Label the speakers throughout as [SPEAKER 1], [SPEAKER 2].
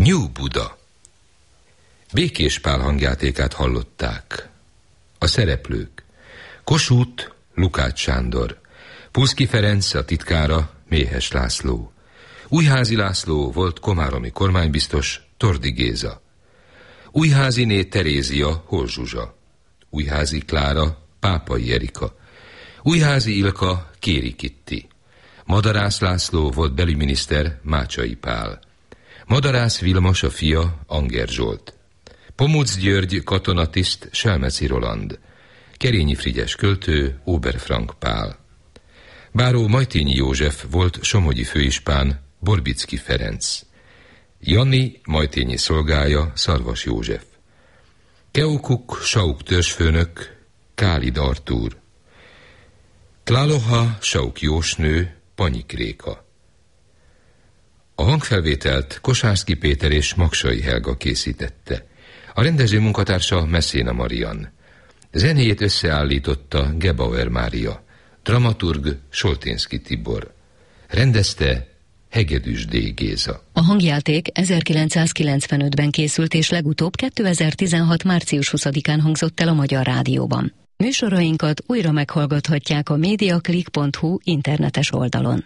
[SPEAKER 1] New Buda. Békés Pál hangjátékát hallották. A szereplők: Kossuth Lukács Sándor, Pulszky Ferenc a titkára, Méhes László, Újházi László volt komáromi kormánybiztos, Tordi Géza, Újháziné Terézia, Hol Zsuzsa, Újházi Klára, Pápai Erika, Újházi Ilka, Kéri Kitti, Madarász László volt belügyminiszter, Mácsai Pál, Madarász Vilmos a fia, Anger Zsolt, Pomuc György katonatiszt, Selmeci Roland, Kerényi Frigyes költő, Oberfrank Pál, Báró Majtényi József volt somogyi főispán, Borbicki Ferenc, Janni Majtényi szolgája, Szarvas József, Keokuk Sauk törzsfőnök, Kálid Artúr, Tláloha Sauk jósnő, Panyik Réka. A hangfelvételt Kosárszky Péter és Maksai Helga készítette. A rendező munkatársa Messina Marian. Zenéjét összeállította Gebauer Mária. Dramaturg Solténszky Tibor. Rendezte Hegedűs D. Géza.
[SPEAKER 2] A hangjáték 1995-ben készült, és legutóbb 2016. március 20-án hangzott el a Magyar Rádióban. Műsorainkat újra meghallgathatják a mediaclick.hu internetes oldalon.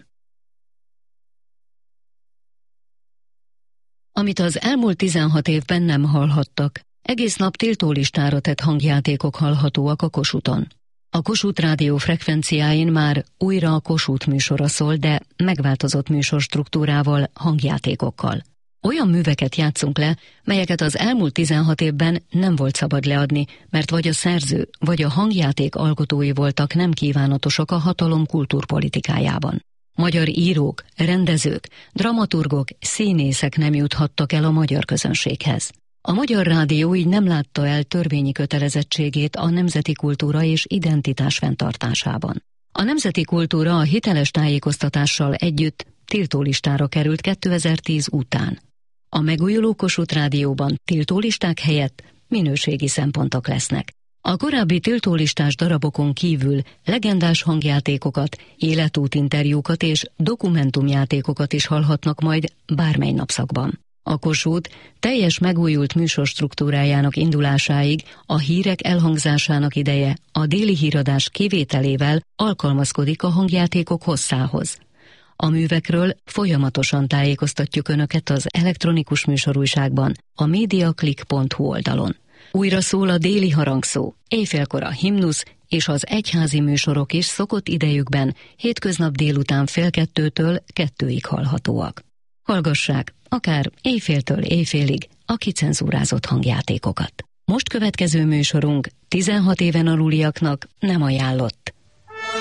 [SPEAKER 2] Amit az elmúlt 16 évben nem hallhattak, egész nap tiltólistára tett hangjátékok hallhatóak a Kossuthon. A Kossuth Rádió frekvenciáin már újra a Kossuth műsora szól, de megváltozott műsorstruktúrával, hangjátékokkal. Olyan műveket játszunk le, melyeket az elmúlt 16 évben nem volt szabad leadni, mert vagy a szerző, vagy a hangjáték alkotói voltak nem kívánatosak a hatalom kultúrpolitikájában. Magyar írók, rendezők, dramaturgok, színészek nem juthattak el a magyar közönséghez. A Magyar Rádió így nem látta el törvényi kötelezettségét a nemzeti kultúra és identitás fenntartásában. A nemzeti kultúra a hiteles tájékoztatással együtt tiltólistára került 2010 után. A megújuló Kossuth Rádióban tiltólisták helyett minőségi szempontok lesznek. A korábbi tiltólistás darabokon kívül legendás hangjátékokat, életútinterjúkat és dokumentumjátékokat is hallhatnak majd bármely napszakban. A Kossuth teljes megújult műsorstruktúrájának indulásáig a hírek elhangzásának ideje a déli híradás kivételével alkalmazkodik a hangjátékok hosszához. A művekről folyamatosan tájékoztatjuk Önöket az elektronikus műsorújságban, a mediaclick.hu oldalon. Újra szól a déli harangszó, éjfélkor a himnusz és az egyházi műsorok is szokott idejükben hétköznap délután 1:30-től 2-ig hallhatóak. Hallgassák akár éjféltől éjfélig a kicenzúrázott hangjátékokat. Most következő műsorunk 16 éven aluliaknak nem ajánlott.